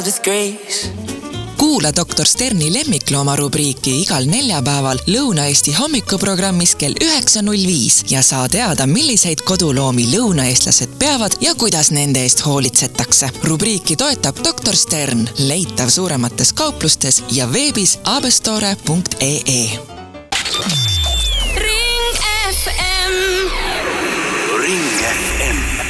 Kuula Dr. Sterni lemmiklooma rubriiki igal neljapäeval Lõuna-Eesti hommikuprogrammis kell 9.05 ja saa teada, milliseid koduloomi lõunaeestlased peavad ja kuidas nende eest hoolitsetakse. Rubriiki toetab Dr. Stern, leitav suuremates kauplustes ja veebis abestore.ee. Ring FM. Ring FM.